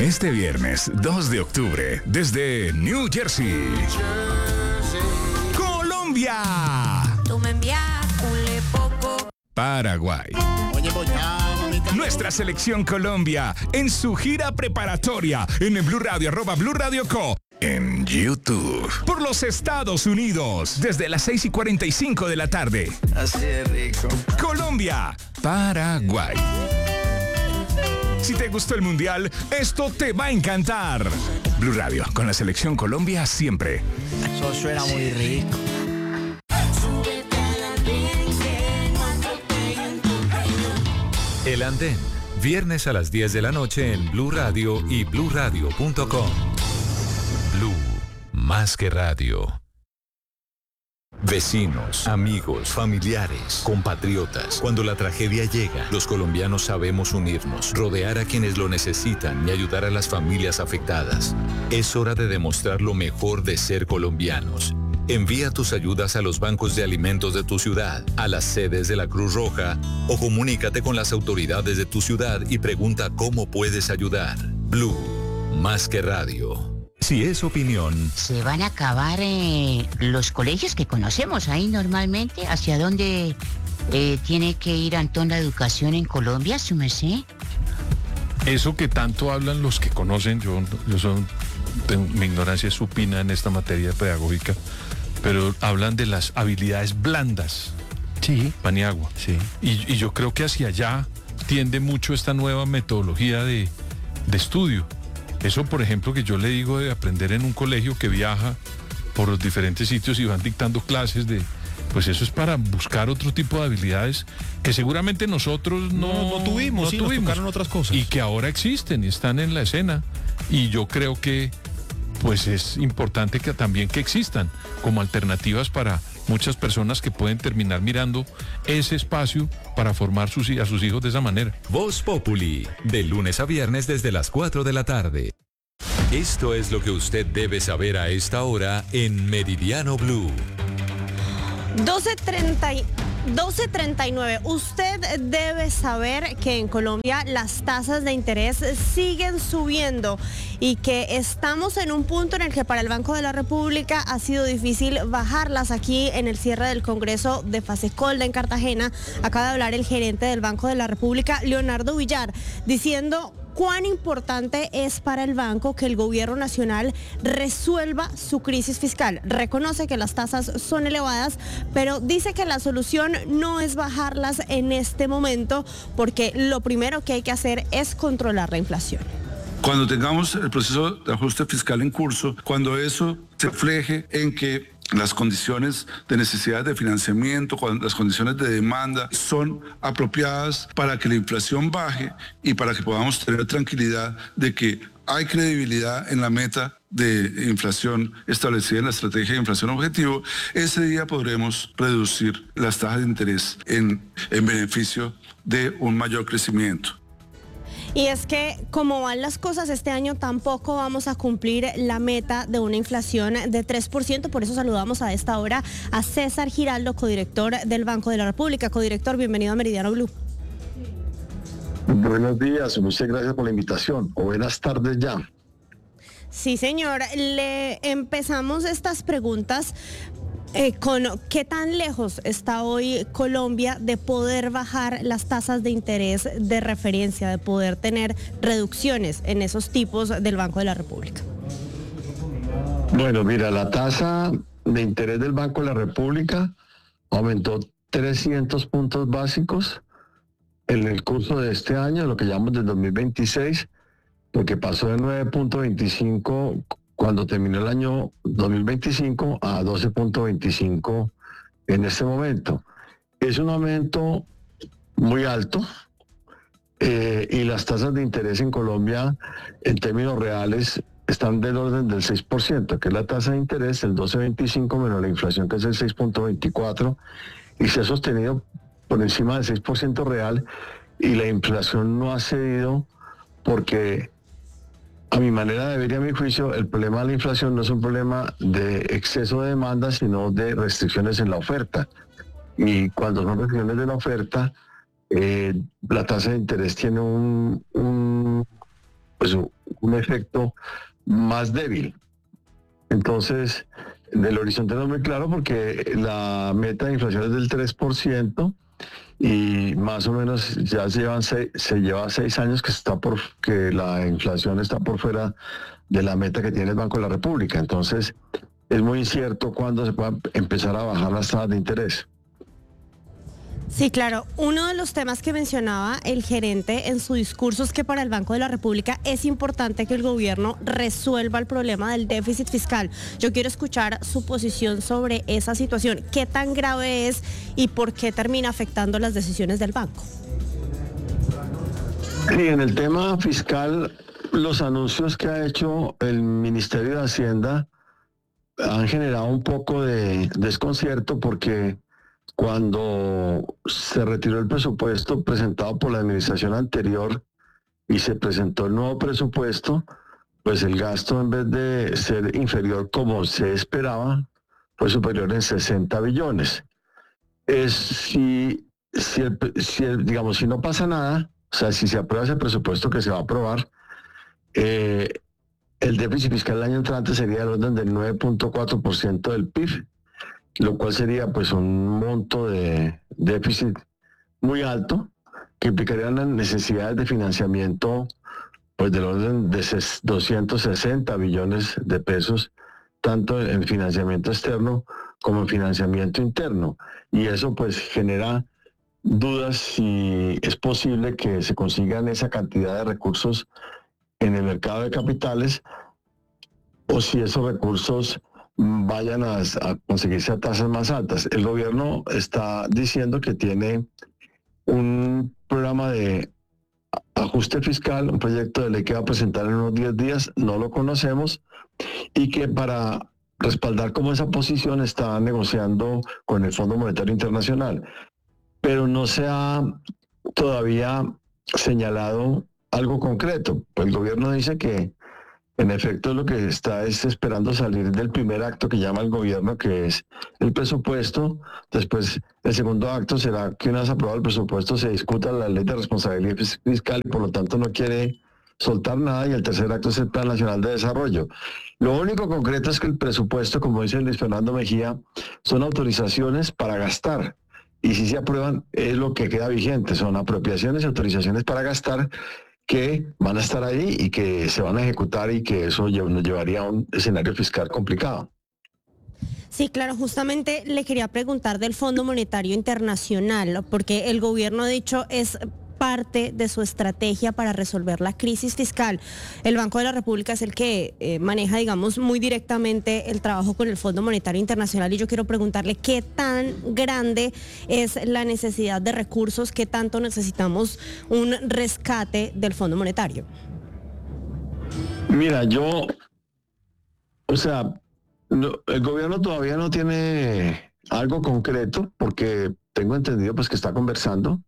Este viernes 2 de octubre, desde New Jersey, Colombia, Tú me envías poco. Paraguay. Nuestra selección Colombia en su gira preparatoria en el Blue Radio, @Blue Radio Co. En YouTube. Por los Estados Unidos, desde las 6:45 de la tarde. Así de rico. Colombia, Paraguay. Si te gustó el Mundial, esto te va a encantar. Blue Radio, con la selección Colombia siempre. Eso suena muy rico. El Andén, viernes a las 10 de la noche en Blue Radio y bluradio.com. Blue, más que radio. Vecinos, amigos, familiares, compatriotas. Cuando la tragedia llega, los colombianos sabemos unirnos, rodear a quienes lo necesitan y ayudar a las familias afectadas. Es hora de demostrar lo mejor de ser colombianos. Envía tus ayudas a los bancos de alimentos de tu ciudad, a las sedes de la Cruz Roja o comunícate con las autoridades de tu ciudad y pregunta cómo puedes ayudar. Blue, más que radio. Si es opinión. Se van a acabar los colegios que conocemos ahí normalmente. ¿Hacia dónde tiene que ir Antón la educación en Colombia, su merced? Eso que tanto hablan los que conocen, mi ignorancia es supina en esta materia pedagógica, pero hablan de las habilidades blandas. Sí. Paniagua. Sí. Y yo creo que hacia allá tiende mucho esta nueva metodología de estudio. Eso, por ejemplo, que yo le digo de aprender en un colegio que viaja por los diferentes sitios y van dictando clases pues eso es para buscar otro tipo de habilidades que seguramente nosotros no tuvimos. Nos tocaron otras cosas. Y que ahora existen y están en la escena. Y yo creo que pues es importante que también que existan como alternativas para muchas personas que pueden terminar mirando ese espacio para formar a sus hijos de esa manera. Voz Populi, de lunes a viernes desde las 4 de la tarde. Esto es lo que usted debe saber a esta hora en Meridiano Blue. 12:39. Usted debe saber que en Colombia las tasas de interés siguen subiendo y que estamos en un punto en el que para el Banco de la República ha sido difícil bajarlas. Aquí en el cierre del Congreso de Fasecolda en Cartagena acaba de hablar el gerente del Banco de la República, Leonardo Villar, diciendo cuán importante es para el banco que el gobierno nacional resuelva su crisis fiscal. Reconoce que las tasas son elevadas, pero dice que la solución no es bajarlas en este momento, porque lo primero que hay que hacer es controlar la inflación. Cuando tengamos el proceso de ajuste fiscal en curso, cuando eso se refleje en que las condiciones de necesidad de financiamiento, cuando las condiciones de demanda son apropiadas para que la inflación baje y para que podamos tener tranquilidad de que hay credibilidad en la meta de inflación establecida en la estrategia de inflación objetivo, ese día podremos reducir las tasas de interés en beneficio de un mayor crecimiento. Y es que como van las cosas este año tampoco vamos a cumplir la meta de una inflación de 3%, por eso saludamos a esta hora a César Giraldo, codirector del Banco de la República. Codirector, bienvenido a Meridiano Blue. Buenos días, muchas gracias por la invitación, o buenas tardes ya. Sí, señor, le empezamos estas preguntas con qué tan lejos está hoy Colombia de poder bajar las tasas de interés de referencia, de poder tener reducciones en esos tipos del Banco de la República. Bueno, mira, la tasa de interés del Banco de la República aumentó 300 puntos básicos en el curso de este año, lo que llamamos del 2026, porque pasó de 9.25 cuando terminó el año 2025 a 12.25 en este momento. Es un aumento muy alto y las tasas de interés en Colombia en términos reales están del orden del 6%, que es la tasa de interés, el 12.25 menos la inflación, que es el 6.24, y se ha sostenido por encima del 6% real, y la inflación no ha cedido porque, a mi manera de ver y a mi juicio, el problema de la inflación no es un problema de exceso de demanda, sino de restricciones en la oferta. Y cuando son restricciones de la oferta, la tasa de interés tiene un efecto más débil. Entonces, el horizonte no es muy claro porque la meta de inflación es del 3% y más o menos ya se lleva 6 años que la inflación está por fuera de la meta que tiene el Banco de la República. Entonces, es muy incierto cuándo se puedan empezar a bajar las tasas de interés. Sí, claro. Uno de los temas que mencionaba el gerente en su discurso es que para el Banco de la República es importante que el gobierno resuelva el problema del déficit fiscal. Yo quiero escuchar su posición sobre esa situación. ¿Qué tan grave es y por qué termina afectando las decisiones del banco? Sí, en el tema fiscal, los anuncios que ha hecho el Ministerio de Hacienda han generado un poco de desconcierto porque cuando se retiró el presupuesto presentado por la administración anterior y se presentó el nuevo presupuesto, pues el gasto, en vez de ser inferior como se esperaba, fue superior en 60 billones. Si no pasa nada, o sea, si se aprueba ese presupuesto que se va a aprobar, el déficit fiscal el año entrante sería del orden del 9.4% del PIB, lo cual sería pues un monto de déficit muy alto que implicaría unas necesidades de financiamiento pues del orden de 260 billones de pesos, tanto en financiamiento externo como en financiamiento interno. Y eso pues genera dudas si es posible que se consigan esa cantidad de recursos en el mercado de capitales o si esos recursos vayan a conseguirse a tasas más altas. El gobierno está diciendo que tiene un programa de ajuste fiscal, un proyecto de ley que va a presentar en unos 10 días, no lo conocemos, y que para respaldar como esa posición está negociando con el Fondo Monetario Internacional. Pero no se ha todavía señalado algo concreto. Pues el gobierno dice que en efecto lo que está es esperando salir del primer acto que llama el gobierno, que es el presupuesto. Después el segundo acto será que una vez aprobado el presupuesto se discuta la ley de responsabilidad fiscal y por lo tanto no quiere soltar nada, y el tercer acto es el Plan Nacional de Desarrollo. Lo único concreto es que el presupuesto, como dice Luis Fernando Mejía, son autorizaciones para gastar. Y si se aprueban, es lo que queda vigente, son apropiaciones y autorizaciones para gastar que van a estar ahí y que se van a ejecutar, y que eso nos llevaría a un escenario fiscal complicado. Sí, claro, justamente le quería preguntar del Fondo Monetario Internacional, porque el gobierno ha dicho es parte de su estrategia para resolver la crisis fiscal. El Banco de la República es el que maneja, digamos, muy directamente el trabajo con el Fondo Monetario Internacional, y yo quiero preguntarle qué tan grande es la necesidad de recursos, qué tanto necesitamos un rescate del Fondo Monetario. Mira, el gobierno todavía no tiene algo concreto, porque tengo entendido pues que está conversando.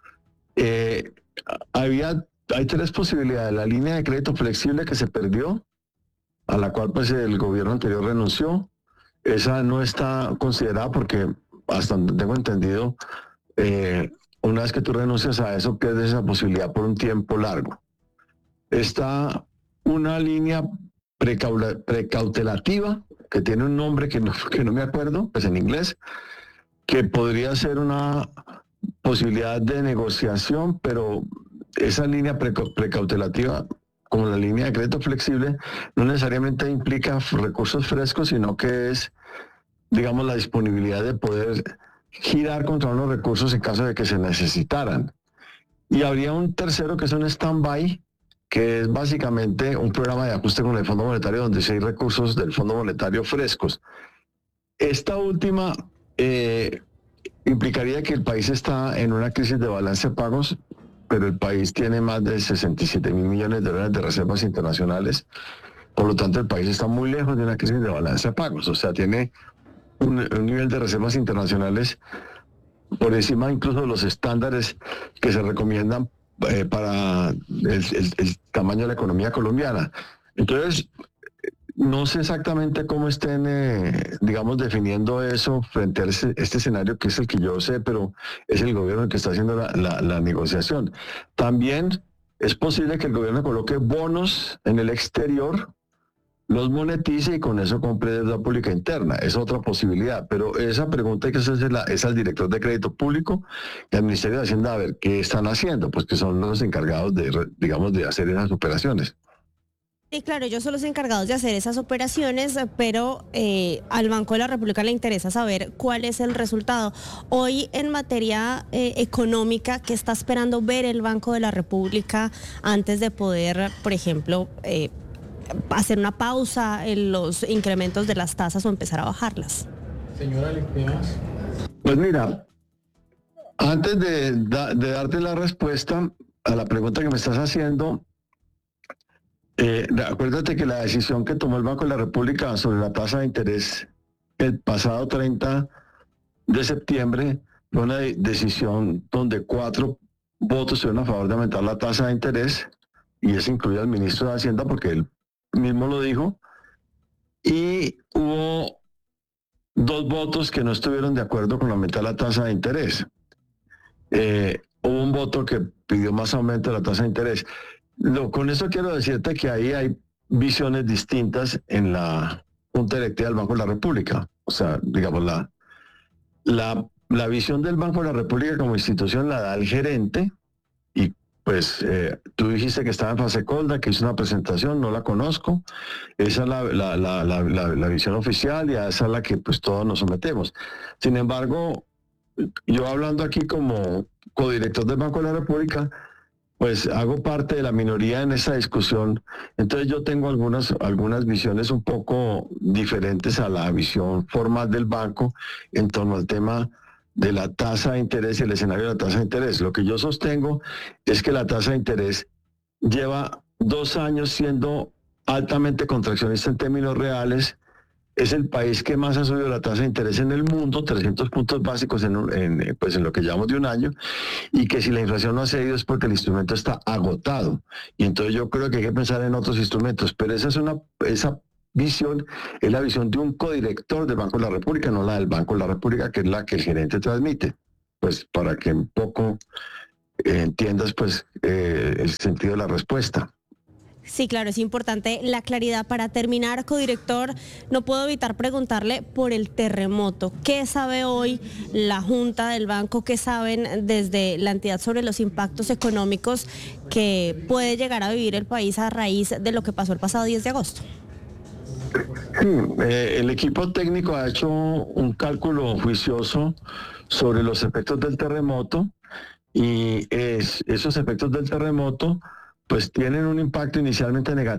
Hay 3 posibilidades. La línea de crédito flexible que se perdió, a la cual pues el gobierno anterior renunció, esa no está considerada porque hasta donde tengo entendido, una vez que tú renuncias a eso, pierdes esa posibilidad por un tiempo largo. Está una línea precautelativa que tiene un nombre que no me acuerdo, pues en inglés, que podría ser una posibilidad de negociación, pero esa línea precautelativa, como la línea de crédito flexible, no necesariamente implica recursos frescos, sino que es, digamos, la disponibilidad de poder girar contra unos recursos en caso de que se necesitaran. Y habría un tercero que es un stand-by, que es básicamente un programa de ajuste con el Fondo Monetario, donde sí hay recursos del Fondo Monetario frescos. Esta última implicaría que el país está en una crisis de balance de pagos, pero el país tiene más de 67 mil millones de dólares de reservas internacionales. Por lo tanto, el país está muy lejos de una crisis de balance de pagos. O sea, tiene un nivel de reservas internacionales por encima incluso de los estándares que se recomiendan para el tamaño de la economía colombiana. Entonces, no sé exactamente cómo estén, digamos, definiendo eso frente a este escenario, que es el que yo sé, pero es el gobierno el que está haciendo la negociación. También es posible que el gobierno coloque bonos en el exterior, los monetice y con eso compre deuda pública interna. Es otra posibilidad, pero esa pregunta hay que hacerla es al director de Crédito Público y al Ministerio de Hacienda, a ver qué están haciendo, pues que son los encargados de, digamos, de hacer esas operaciones. Sí, claro, ellos son los encargados de hacer esas operaciones, pero al Banco de la República le interesa saber cuál es el resultado. Hoy, en materia económica, ¿qué está esperando ver el Banco de la República antes de poder, por ejemplo, hacer una pausa en los incrementos de las tasas o empezar a bajarlas? Señora Lecteas. Pues mira, antes de darte la respuesta a la pregunta que me estás haciendo, acuérdate que la decisión que tomó el Banco de la República sobre la tasa de interés el pasado 30 de septiembre fue una decisión donde 4 votos estuvieron a favor de aumentar la tasa de interés, y eso incluye al ministro de Hacienda porque él mismo lo dijo, y hubo 2 votos que no estuvieron de acuerdo con aumentar la tasa de interés. Hubo un voto que pidió más aumento de la tasa de interés. Con eso quiero decirte que ahí hay visiones distintas en la Junta Directiva del Banco de la República. O sea, digamos, la visión del Banco de la República como institución la da el gerente, y pues tú dijiste que estaba en Fasecolda, que hizo una presentación, no la conozco. Esa es la visión oficial y a esa es la que pues todos nos sometemos. Sin embargo, yo hablando aquí como codirector del Banco de la República, pues hago parte de la minoría en esa discusión. Entonces yo tengo algunas visiones un poco diferentes a la visión formal del banco en torno al tema de la tasa de interés y el escenario de la tasa de interés. Lo que yo sostengo es que la tasa de interés lleva 2 años siendo altamente contraccionista en términos reales. Es el país que más ha subido la tasa de interés en el mundo, 300 puntos básicos en lo que llevamos de un año, y que si la inflación no ha cedido es porque el instrumento está agotado. Y entonces yo creo que hay que pensar en otros instrumentos, pero esa visión es la visión de un codirector del Banco de la República, no la del Banco de la República, que es la que el gerente transmite. Pues para que un poco entiendas pues el sentido de la respuesta. Sí, claro, es importante la claridad. Para terminar, codirector, no puedo evitar preguntarle por el terremoto. ¿Qué sabe hoy la Junta del Banco? ¿Qué saben desde la entidad sobre los impactos económicos que puede llegar a vivir el país a raíz de lo que pasó el pasado 10 de agosto? Sí, el equipo técnico ha hecho un cálculo juicioso sobre los efectos del terremoto, y esos efectos del terremoto pues tienen un impacto inicialmente negativo